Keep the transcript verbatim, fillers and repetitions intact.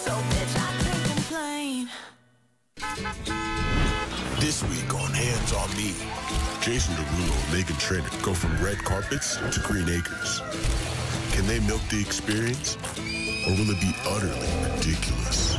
So bitch, I can't complain. This week on Hands on Me, Jason Derulo and Meghan Trainor go from red carpets to green acres. Can they milk the experience, or will it be utterly ridiculous?